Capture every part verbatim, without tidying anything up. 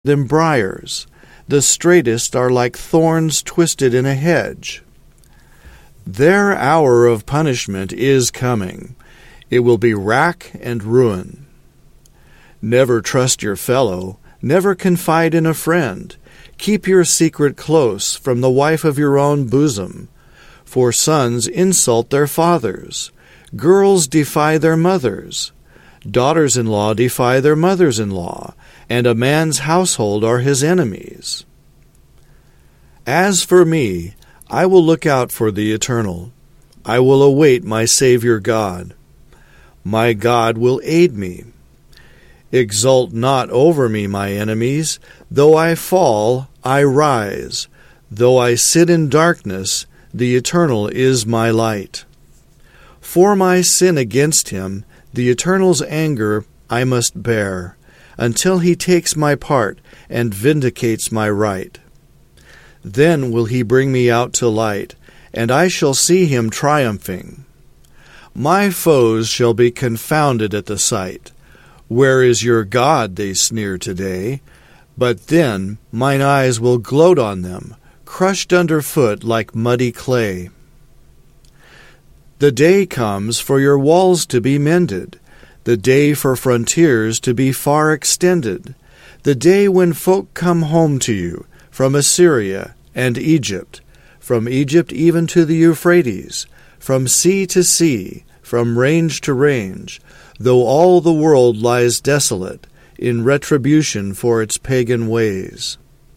than briars. The straightest are like thorns twisted in a hedge. Their hour of punishment is coming. It will be wrack and ruin. Never trust your fellow. Never confide in a friend. Keep your secret close from the wife of your own bosom. For sons insult their fathers. Girls defy their mothers. Daughters-in-law defy their mothers-in-law, and a man's household are his enemies. As for me, I will look out for the Eternal. I will await my Savior God. My God will aid me. Exult not over me, my enemies. Though I fall, I rise. Though I sit in darkness, the Eternal is my light. For my sin against him, the Eternal's anger I must bear, until he takes my part and vindicates my right. Then will he bring me out to light, and I shall see him triumphing. My foes shall be confounded at the sight. Where is your God, they sneer today? But then mine eyes will gloat on them, crushed under foot like muddy clay. The day comes for your walls to be mended, the day for frontiers to be far extended, the day when folk come home to you from Assyria and Egypt, from Egypt even to the Euphrates, from sea to sea, from range to range, though all the world lies desolate, in retribution for its pagan ways.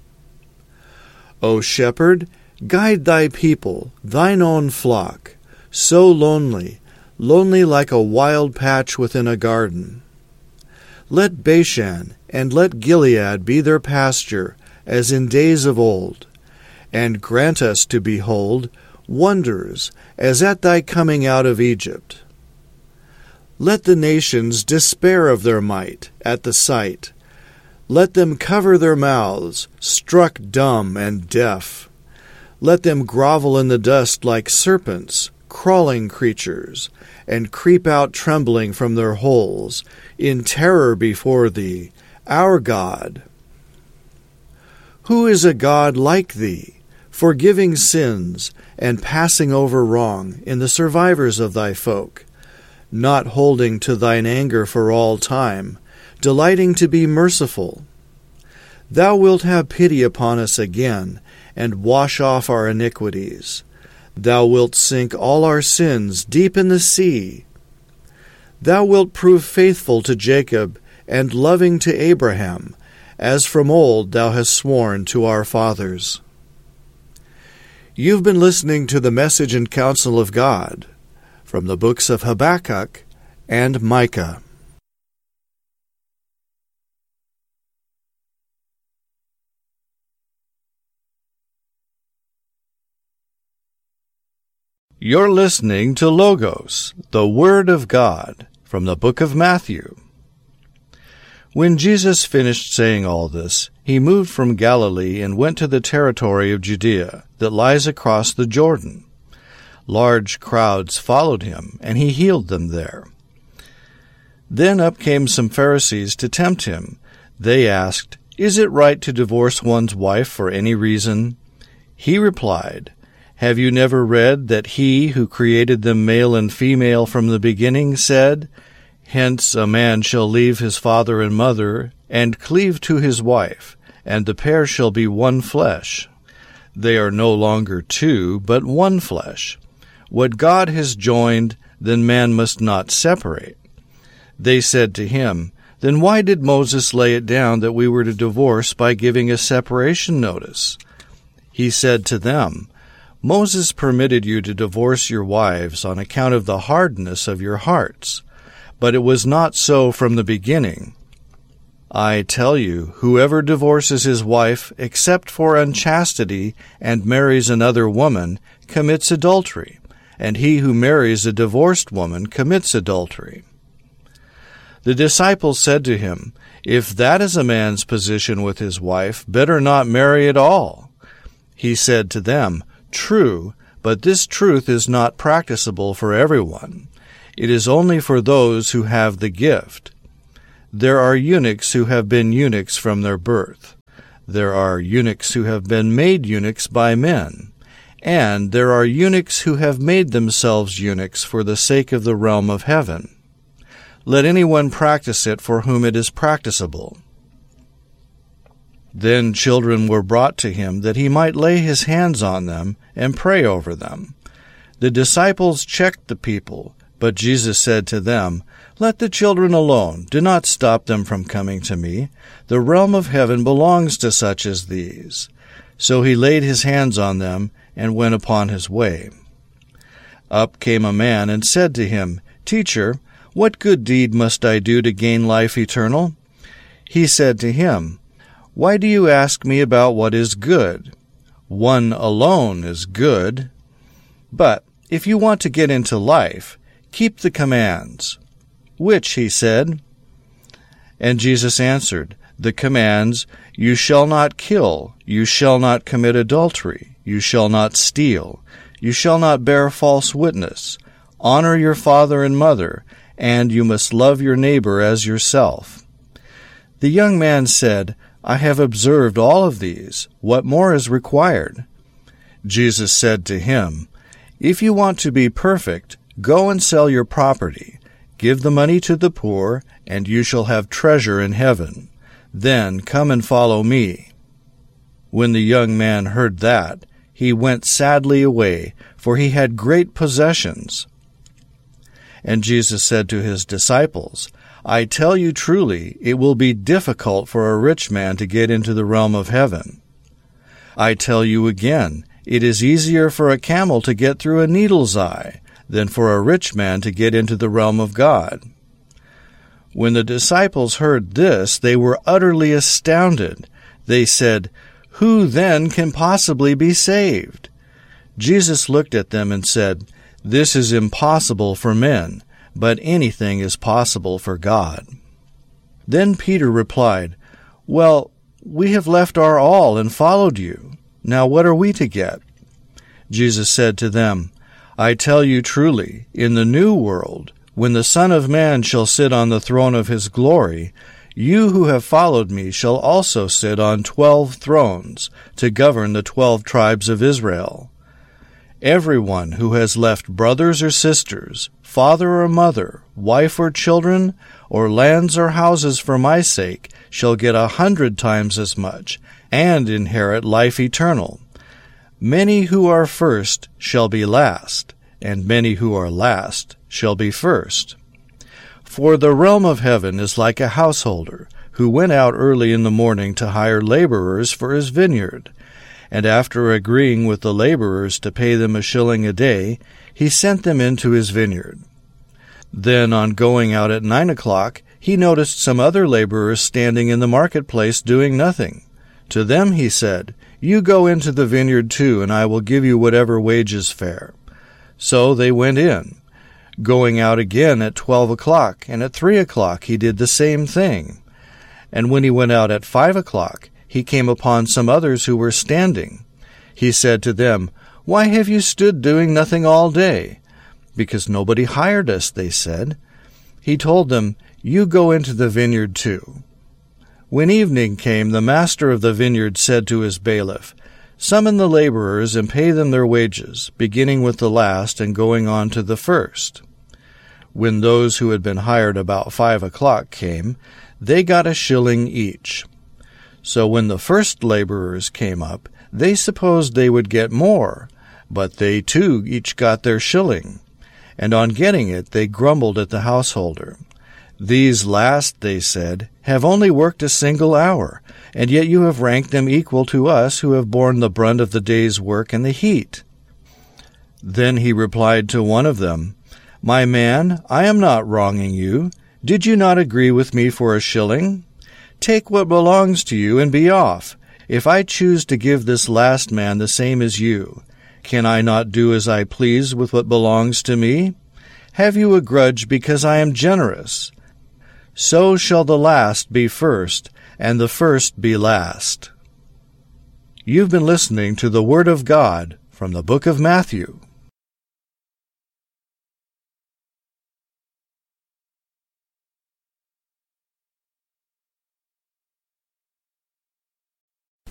O shepherd, guide thy people, thine own flock, so lonely, lonely like a wild patch within a garden. Let Bashan and let Gilead be their pasture, as in days of old, and grant us to behold wonders, as at thy coming out of Egypt. Let the nations despair of their might at the sight. Let them cover their mouths, struck dumb and deaf. Let them grovel in the dust like serpents, crawling creatures, and creep out trembling from their holes, in terror before thee, our God. Who is a God like thee, forgiving sins and passing over wrong in the survivors of thy folk, not holding to thine anger for all time, delighting to be merciful? Thou wilt have pity upon us again, and wash off our iniquities. Thou wilt sink all our sins deep in the sea. Thou wilt prove faithful to Jacob and loving to Abraham, as from old thou hast sworn to our fathers. You've been listening to the Message and Counsel of God from the books of Habakkuk and Micah. You're listening to Logos, the Word of God, from the book of Matthew. When Jesus finished saying all this, he moved from Galilee and went to the territory of Judea that lies across the Jordan. Large crowds followed him, and he healed them there. Then up came some Pharisees to tempt him. They asked, "Is it right to divorce one's wife for any reason?" He replied, "Have you never read that he who created them male and female from the beginning said, 'Hence a man shall leave his father and mother, and cleave to his wife, and the pair shall be one flesh'? They are no longer two, but one flesh. What God has joined, then man must not separate." They said to him, "Then why did Moses lay it down that we were to divorce by giving a separation notice?" He said to them, "Moses permitted you to divorce your wives on account of the hardness of your hearts, but it was not so from the beginning. I tell you, whoever divorces his wife except for unchastity and marries another woman commits adultery, and he who marries a divorced woman commits adultery." The disciples said to him, "If that is a man's position with his wife, better not marry at all." He said to them, "True, but this truth is not practicable for everyone. It is only for those who have the gift. There are eunuchs who have been eunuchs from their birth. There are eunuchs who have been made eunuchs by men, and there are eunuchs who have made themselves eunuchs for the sake of the realm of heaven. Let anyone practice it for whom it is practicable. Then children were brought to him that he might lay his hands on them and pray over them. The disciples checked the people, but Jesus said to them, "Let the children alone. Do not stop them from coming to me. The realm of heaven belongs to such as these." So he laid his hands on them and went upon his way. Up came a man and said to him, "Teacher, what good deed must I do to gain life eternal?" He said to him, "Why do you ask me about what is good? One alone is good. But if you want to get into life, keep the commands." "Which?" he said. And Jesus answered, "The commands, you shall not kill, you shall not commit adultery, you shall not steal, you shall not bear false witness, honor your father and mother, and you must love your neighbor as yourself." The young man said, "I have observed all of these. What more is required?" Jesus said to him, "If you want to be perfect, go and sell your property. Give the money to the poor, and you shall have treasure in heaven. Then come and follow me." When the young man heard that, he went sadly away, for he had great possessions. And Jesus said to his disciples, "I tell you truly, it will be difficult for a rich man to get into the realm of heaven. I tell you again, it is easier for a camel to get through a needle's eye than for a rich man to get into the realm of God." When the disciples heard this, they were utterly astounded. They said, "Who then can possibly be saved?" Jesus looked at them and said, "This is impossible for men, but anything is possible for God." Then Peter replied, "Well, we have left our all and followed you. Now what are we to get?" Jesus said to them, "I tell you truly, in the new world, when the Son of Man shall sit on the throne of his glory, you who have followed me shall also sit on twelve thrones to govern the twelve tribes of Israel. Everyone who has left brothers or sisters, father or mother, wife or children, or lands or houses for my sake shall get a hundred times as much, and inherit life eternal. Many who are first shall be last, and many who are last shall be first. For the realm of heaven is like a householder, who went out early in the morning to hire laborers for his vineyard. And after agreeing with the laborers to pay them a shilling a day, he sent them into his vineyard. Then on going out at nine o'clock, he noticed some other laborers standing in the marketplace doing nothing. To them he said, "You go into the vineyard too, and I will give you whatever wage is fair." So they went in. Going out again at twelve o'clock, and at three o'clock he did the same thing. And when he went out at five o'clock, he came upon some others who were standing. He said to them, "Why have you stood doing nothing all day?" "Because nobody hired us," they said. He told them, "You go into the vineyard too." When evening came, the master of the vineyard said to his bailiff, "Summon the laborers and pay them their wages, beginning with the last and going on to the first." When those who had been hired about five o'clock came, they got a shilling each. So when the first laborers came up, they supposed they would get more, but they too each got their shilling. And on getting it, they grumbled at the householder. "These last," they said, "have only worked a single hour, and yet you have ranked them equal to us who have borne the brunt of the day's work and the heat." Then he replied to one of them, "My man, I am not wronging you. Did you not agree with me for a shilling? Take what belongs to you and be off. If I choose to give this last man the same as you, can I not do as I please with what belongs to me? Have you a grudge because I am generous? So shall the last be first, and the first be last." You've been listening to the Word of God from the book of Matthew.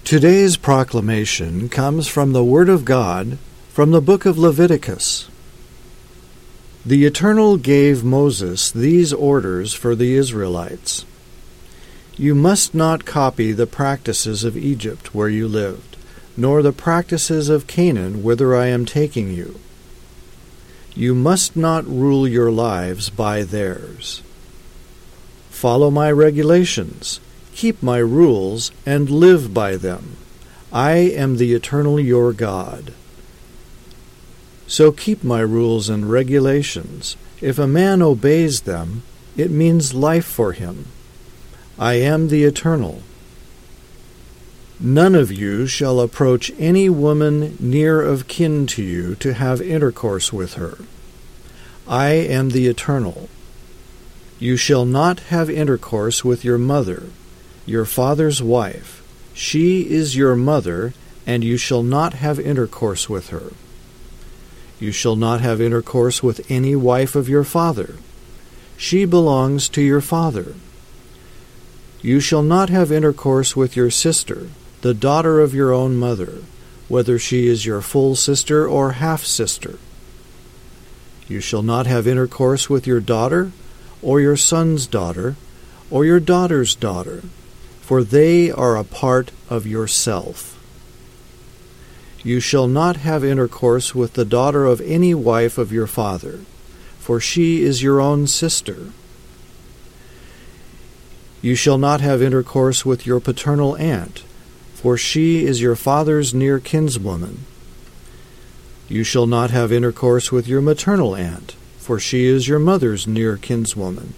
Today's proclamation comes from the Word of God from the book of Leviticus. The Eternal gave Moses these orders for the Israelites. You must not copy the practices of Egypt where you lived, nor the practices of Canaan whither I am taking you. You must not rule your lives by theirs. Follow my regulations, keep my rules, and live by them. I am the Eternal your God. So keep my rules and regulations. If a man obeys them, it means life for him. I am the Eternal. None of you shall approach any woman near of kin to you to have intercourse with her. I am the Eternal. You shall not have intercourse with your mother, your father's wife. She is your mother, and you shall not have intercourse with her. You shall not have intercourse with any wife of your father. She belongs to your father. You shall not have intercourse with your sister, the daughter of your own mother, whether she is your full sister or half-sister. You shall not have intercourse with your daughter, or your son's daughter, or your daughter's daughter, for they are a part of yourself. You shall not have intercourse with the daughter of any wife of your father, for she is your own sister. You shall not have intercourse with your paternal aunt, for she is your father's near kinswoman. You shall not have intercourse with your maternal aunt, for she is your mother's near kinswoman.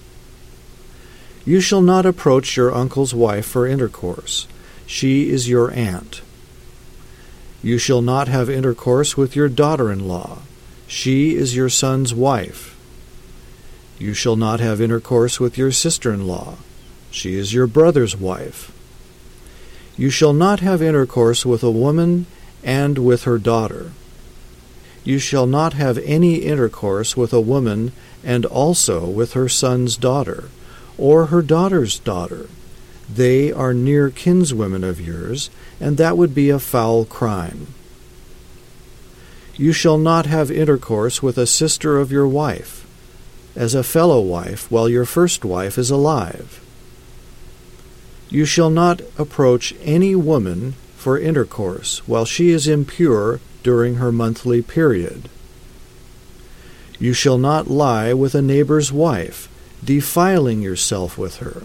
You shall not approach your uncle's wife for intercourse. She is your aunt. You shall not have intercourse with your daughter-in-law. She is your son's wife. You shall not have intercourse with your sister-in-law. She is your brother's wife. You shall not have intercourse with a woman and with her daughter. You shall not have any intercourse with a woman and also with her son's daughter, or her daughter's daughter. They are near kinswomen of yours, and that would be a foul crime. You shall not have intercourse with a sister of your wife, as a fellow wife while your first wife is alive. You shall not approach any woman for intercourse while she is impure during her monthly period. You shall not lie with a neighbor's wife, defiling yourself with her.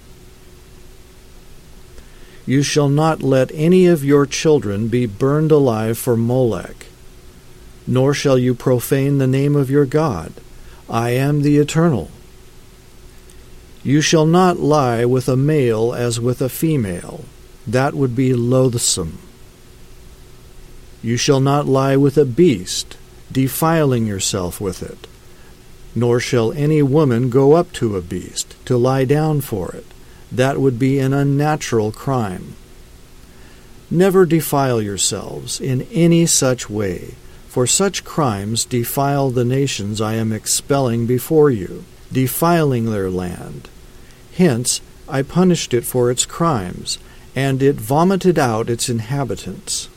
You shall not let any of your children be burned alive for Molech, nor shall you profane the name of your God. I am the Eternal. You shall not lie with a male as with a female. That would be loathsome. You shall not lie with a beast, defiling yourself with it. Nor shall any woman go up to a beast to lie down for it. That would be an unnatural crime. Never defile yourselves in any such way, for such crimes defile the nations I am expelling before you, defiling their land. Hence I punished it for its crimes, and it vomited out its inhabitants.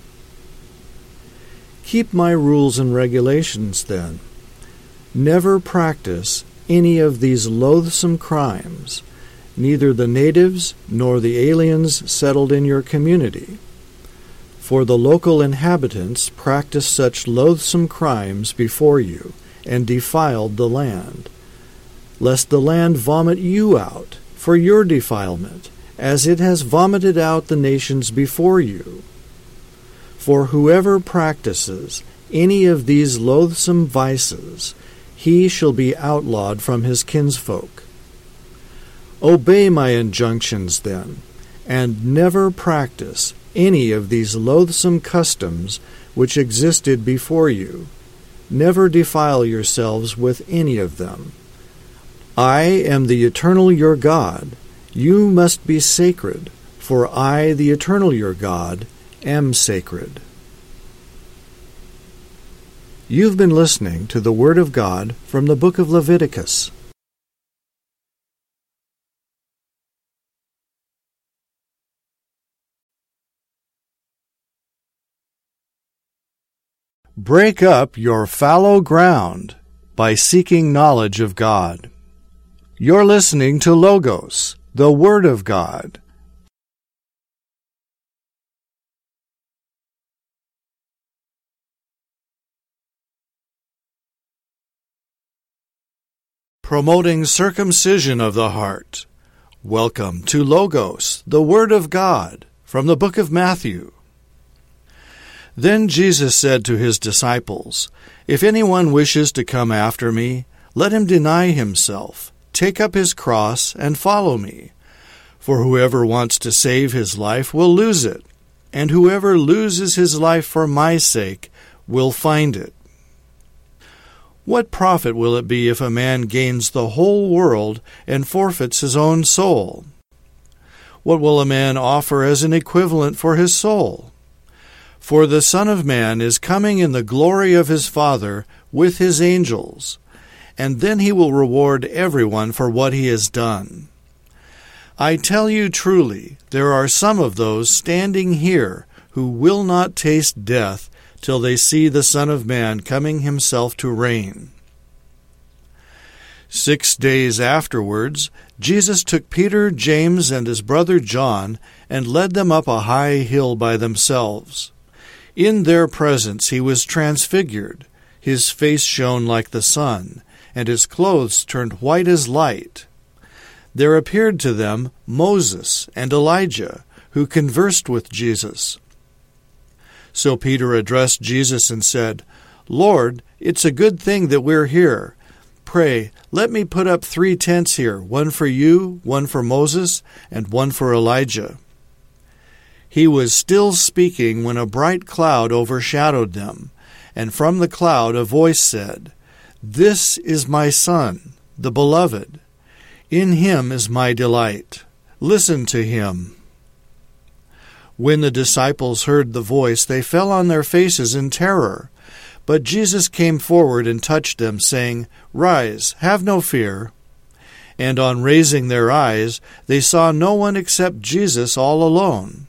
Keep my rules and regulations, then. Never practice any of these loathsome crimes, neither the natives nor the aliens settled in your community. For the local inhabitants practiced such loathsome crimes before you, and defiled the land, lest the land vomit you out for your defilement, as it has vomited out the nations before you. For whoever practices any of these loathsome vices, he shall be outlawed from his kinsfolk. Obey my injunctions, then, and never practice any of these loathsome customs which existed before you. Never defile yourselves with any of them. I am the Eternal your God. You must be sacred, for I, the Eternal your God, am sacred. You've been listening to the Word of God from the book of Leviticus. Break up your fallow ground by seeking knowledge of God. You're listening to Logos, the Word of God. Promoting circumcision of the heart. Welcome to Logos, the Word of God, from the book of Matthew. Then Jesus said to his disciples, "If anyone wishes to come after me, let him deny himself, take up his cross, and follow me. For whoever wants to save his life will lose it, and whoever loses his life for my sake will find it. What profit will it be if a man gains the whole world and forfeits his own soul? What will a man offer as an equivalent for his soul? For the Son of Man is coming in the glory of his Father with his angels, and then he will reward everyone for what he has done. I tell you truly, there are some of those standing here who will not taste death till they see the Son of Man coming himself to reign." Six days afterwards, Jesus took Peter, James, and his brother John, and led them up a high hill by themselves. In their presence he was transfigured. His face shone like the sun, and his clothes turned white as light. There appeared to them Moses and Elijah, who conversed with Jesus. So Peter addressed Jesus and said, "Lord, it's a good thing that we're here. Pray, let me put up three tents here, one for you, one for Moses, and one for Elijah." He was still speaking when a bright cloud overshadowed them, and from the cloud a voice said, "This is my Son, the Beloved. In him is my delight. Listen to him." When the disciples heard the voice, they fell on their faces in terror. But Jesus came forward and touched them, saying, "Rise, have no fear." And on raising their eyes, they saw no one except Jesus all alone.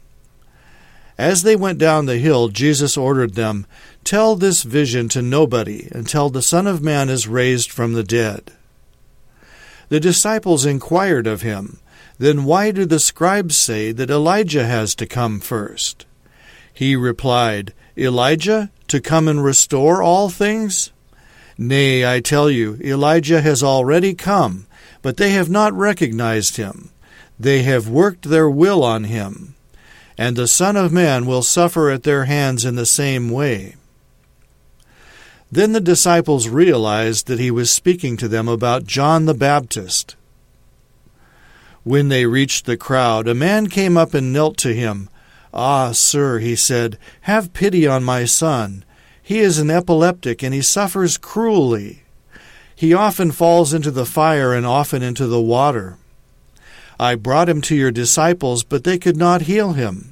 As they went down the hill, Jesus ordered them, "Tell this vision to nobody until the Son of Man is raised from the dead." The disciples inquired of him, "Then why do the scribes say that Elijah has to come first?" He replied, "Elijah, to come and restore all things? Nay, I tell you, Elijah has already come, but they have not recognized him. They have worked their will on him. And the Son of Man will suffer at their hands in the same way." Then the disciples realized that he was speaking to them about John the Baptist. When they reached the crowd, a man came up and knelt to him. "Ah, sir," he said, "have pity on my son. He is an epileptic, and he suffers cruelly. He often falls into the fire and often into the water. I brought him to your disciples, but they could not heal him."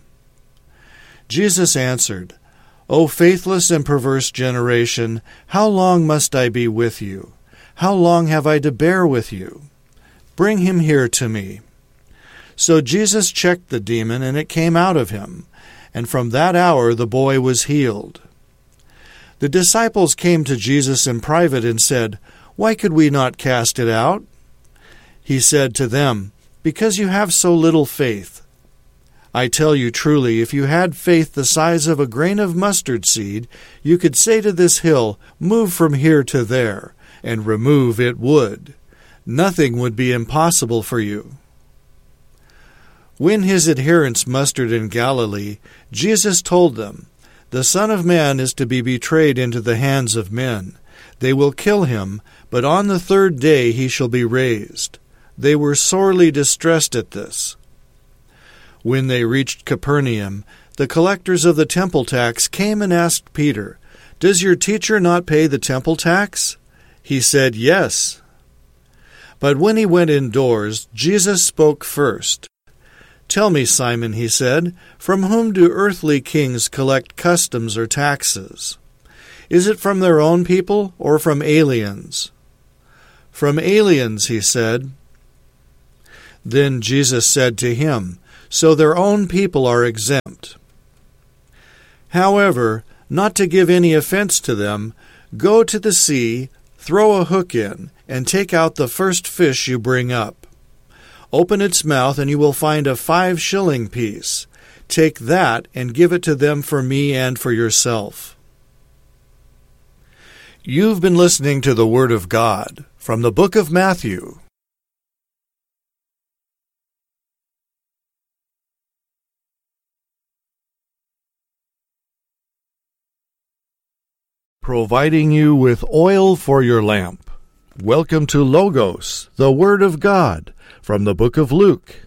Jesus answered, "O faithless and perverse generation, how long must I be with you? How long have I to bear with you? Bring him here to me." So Jesus checked the demon, and it came out of him, and from that hour the boy was healed. The disciples came to Jesus in private and said, "Why could we not cast it out?" He said to them, "Because you have so little faith. I tell you truly, if you had faith the size of a grain of mustard seed, you could say to this hill, 'Move from here to there,' and remove it would. Nothing would be impossible for you." When his adherents mustered in Galilee, Jesus told them, "The Son of Man is to be betrayed into the hands of men. They will kill him, but on the third day he shall be raised." They were sorely distressed at this. When they reached Capernaum, the collectors of the temple tax came and asked Peter, "Does your teacher not pay the temple tax?" He said, "Yes." But when he went indoors, Jesus spoke first. "Tell me, Simon," he said, "from whom do earthly kings collect customs or taxes? Is it from their own people or from aliens?" "From aliens," he said. Then Jesus said to him, "So their own people are exempt. However, not to give any offense to them, go to the sea, throw a hook in, and take out the first fish you bring up. Open its mouth, and you will find a five-shilling piece. Take that and give it to them for me and for yourself." You've been listening to the Word of God from the book of Matthew. Providing you with oil for your lamp. Welcome to Logos, the Word of God, from the book of Luke.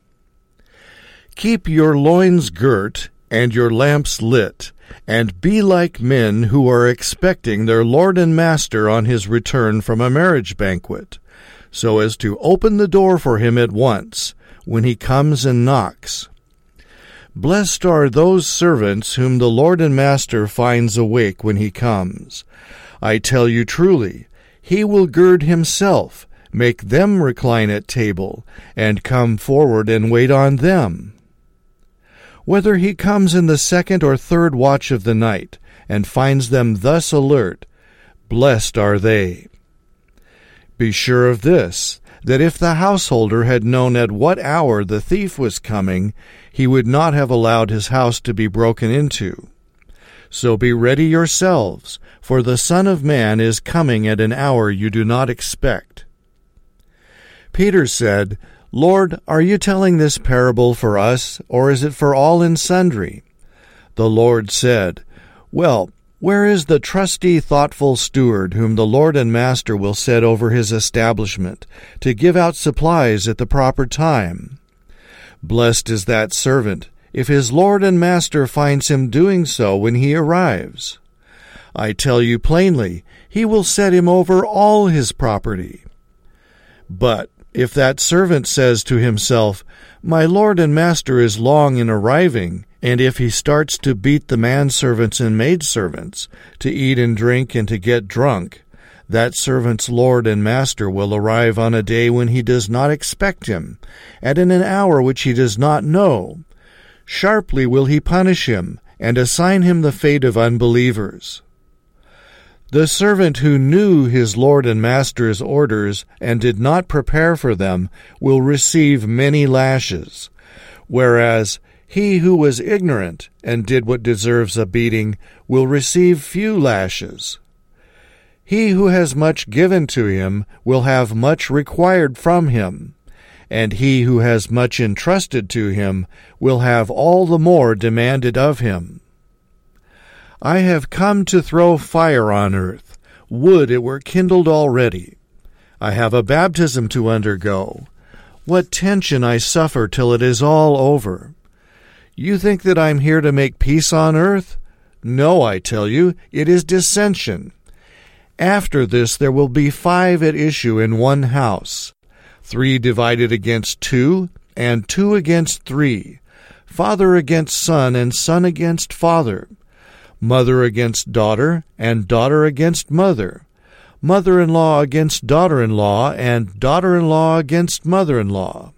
Keep your loins girt and your lamps lit, and be like men who are expecting their Lord and Master on his return from a marriage banquet, so as to open the door for him at once, when he comes and knocks. Blessed are those servants whom the Lord and Master finds awake when he comes. I tell you truly, he will gird himself, make them recline at table, and come forward and wait on them. Whether he comes in the second or third watch of the night, and finds them thus alert, blessed are they. Be sure of this, that if the householder had known at what hour the thief was coming, he would not have allowed his house to be broken into. So be ready yourselves, for the Son of Man is coming at an hour you do not expect. Peter said, "Lord, are you telling this parable for us, or is it for all and sundry?" The Lord said, "Well, where is the trusty, thoughtful steward whom the Lord and Master will set over his establishment, to give out supplies at the proper time? Blessed is that servant, if his Lord and Master finds him doing so when he arrives. I tell you plainly, he will set him over all his property. But if that servant says to himself, 'My Lord and Master is long in arriving,' and if he starts to beat the manservants and maidservants, to eat and drink and to get drunk, that servant's Lord and Master will arrive on a day when he does not expect him, and in an hour which he does not know. Sharply will he punish him, and assign him the fate of unbelievers. The servant who knew his Lord and Master's orders and did not prepare for them will receive many lashes, whereas he who was ignorant and did what deserves a beating will receive few lashes. He who has much given to him will have much required from him, and he who has much entrusted to him will have all the more demanded of him. I have come to throw fire on earth. Would it were kindled already. I have a baptism to undergo. What tension I suffer till it is all over. You think that I am here to make peace on earth? No, I tell you, it is dissension. After this there will be five at issue in one house, three divided against two, and two against three, father against son, and son against father, mother against daughter, and daughter against mother, mother-in-law against daughter-in-law, and daughter-in-law against mother-in-law."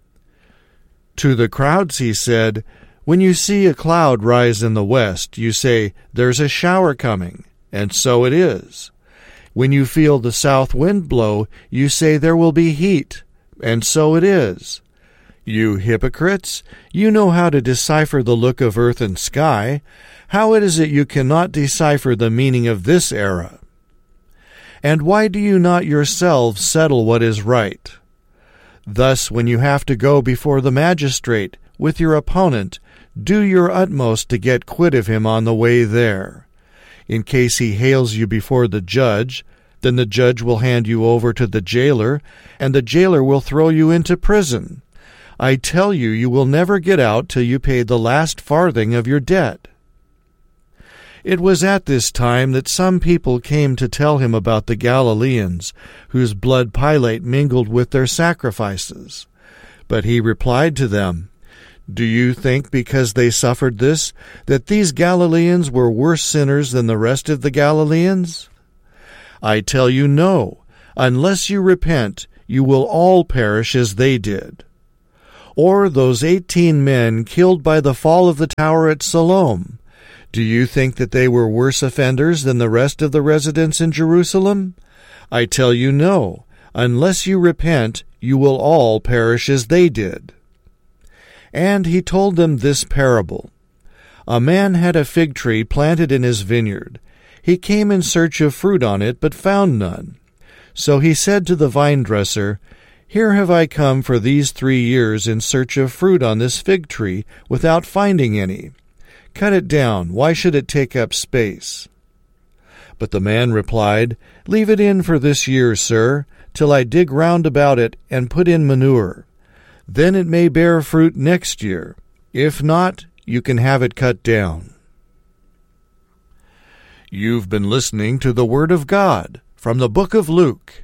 To the crowds he said, "When you see a cloud rise in the west, you say, 'There's a shower coming,' and so it is. When you feel the south wind blow, you say, 'There will be heat,' and so it is. You hypocrites, you know how to decipher the look of earth and sky. How is it you cannot decipher the meaning of this era? And why do you not yourselves settle what is right? Thus, when you have to go before the magistrate with your opponent, do your utmost to get quit of him on the way there. In case he hails you before the judge, then the judge will hand you over to the jailer, and the jailer will throw you into prison. I tell you, you will never get out till you pay the last farthing of your debt." It was at this time that some people came to tell him about the Galileans, whose blood Pilate mingled with their sacrifices. But he replied to them, "Do you think because they suffered this, that these Galileans were worse sinners than the rest of the Galileans? I tell you, no. Unless you repent, you will all perish as they did. Or those eighteen men killed by the fall of the tower at Siloam, Do you think that they were worse offenders than the rest of the residents in Jerusalem? I tell you no. Unless you repent, you will all perish as they did. And he told them this parable. A man had a fig tree planted in his vineyard. He came in search of fruit on it, but found none. So he said to the vine-dresser, Here have I come for these three years in search of fruit on this fig tree, without finding any. Cut it down. Why should it take up space? But the man replied, Leave it in for this year, sir, till I dig round about it and put in manure. Then it may bear fruit next year. If not, you can have it cut down. You've been listening to the Word of God from the book of Luke.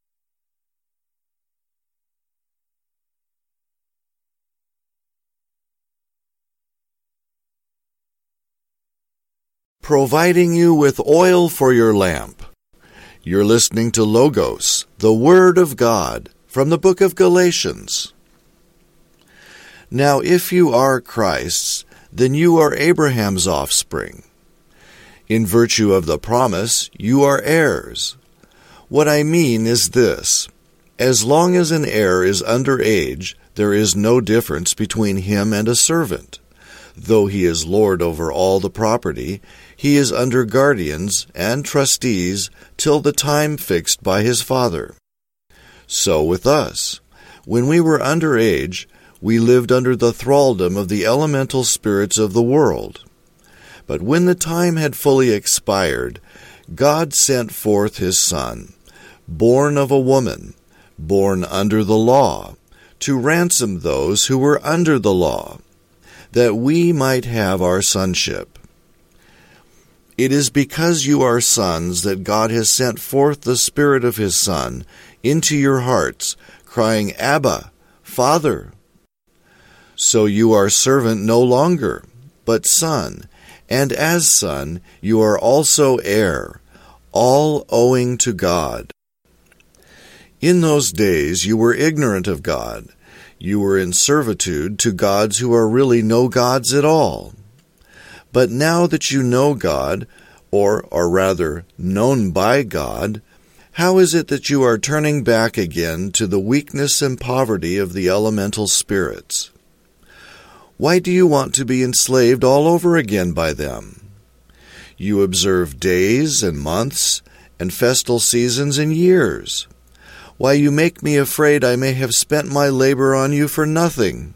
Providing you with oil for your lamp. You're listening to Logos, the Word of God, from the book of Galatians. Now if you are Christ's, then you are Abraham's offspring. In virtue of the promise, you are heirs. What I mean is this. As long as an heir is under age, there is no difference between him and a servant. Though he is lord over all the property, he is under guardians and trustees till the time fixed by his father. So with us. When we were under age, we lived under the thraldom of the elemental spirits of the world. But when the time had fully expired, God sent forth his Son, born of a woman, born under the law, to ransom those who were under the law, that we might have our sonship. It is because you are sons that God has sent forth the Spirit of his Son into your hearts, crying, Abba, Father. So you are servant no longer, but son, and as son you are also heir, all owing to God. In those days you were ignorant of God. You were in servitude to gods who are really no gods at all. But now that you know God, or are rather known by God, how is it that you are turning back again to the weakness and poverty of the elemental spirits? Why do you want to be enslaved all over again by them? You observe days and months and festal seasons and years. Why, you make me afraid I may have spent my labor on you for nothing.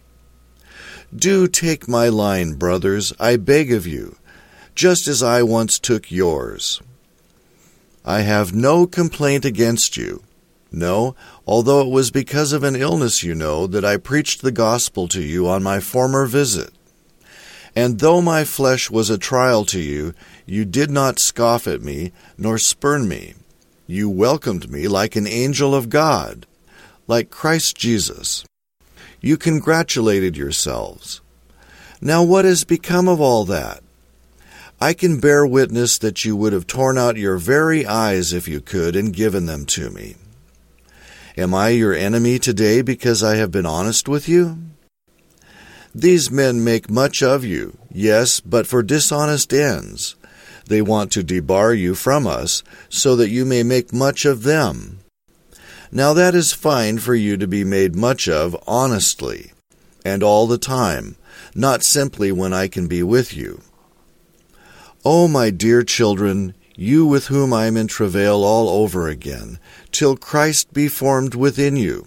Do take my line, brothers, I beg of you, just as I once took yours. I have no complaint against you. No, although it was because of an illness, you know, that I preached the gospel to you on my former visit. And though my flesh was a trial to you, you did not scoff at me, nor spurn me. You welcomed me like an angel of God, like Christ Jesus. You congratulated yourselves. Now what has become of all that? I can bear witness that you would have torn out your very eyes if you could and given them to me. Am I your enemy today because I have been honest with you? These men make much of you, yes, but for dishonest ends. They want to debar you from us, so that you may make much of them. Now that is fine for you to be made much of honestly, and all the time, not simply when I can be with you. Oh, my dear children, you with whom I am in travail all over again, till Christ be formed within you.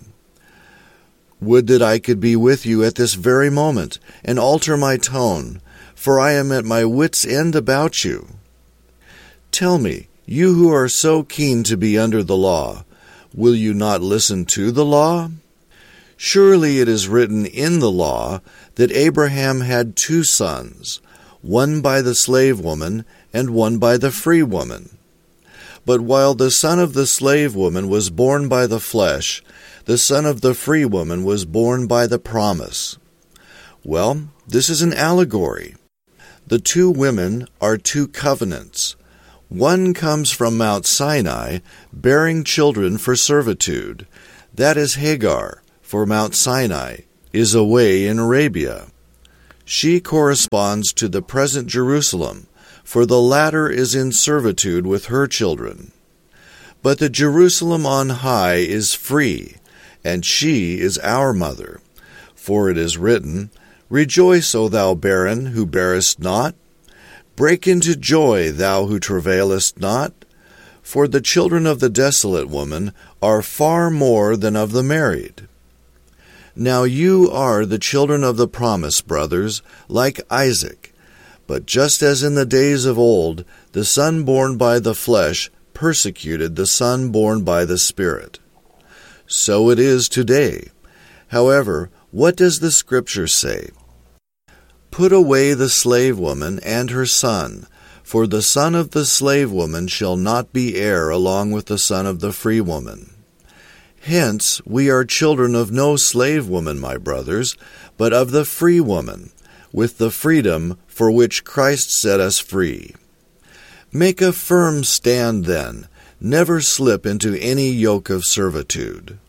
Would that I could be with you at this very moment, and alter my tone, for I am at my wit's end about you. Tell me, you who are so keen to be under the law, will you not listen to the law? Surely it is written in the law that Abraham had two sons, one by the slave woman and one by the free woman. But while the son of the slave woman was born by the flesh, the son of the free woman was born by the promise. Well, this is an allegory. The two women are two covenants. One comes from Mount Sinai, bearing children for servitude. That is Hagar, for Mount Sinai is away in Arabia. She corresponds to the present Jerusalem, for the latter is in servitude with her children. But the Jerusalem on high is free, and she is our mother. For it is written, Rejoice, O thou barren, who bearest not. Break into joy, thou who travailest not. For the children of the desolate woman are far more than of the married. Now you are the children of the promise, brothers, like Isaac. But just as in the days of old, the son born by the flesh persecuted the son born by the Spirit, so it is today. However, what does the Scripture say? Put away the slave woman and her son, for the son of the slave woman shall not be heir along with the son of the free woman. Hence we are children of no slave woman, my brothers, but of the free woman, with the freedom for which Christ set us free. Make a firm stand then, never slip into any yoke of servitude.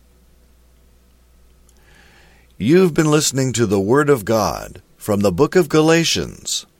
You've been listening to the Word of God from the book of Galatians.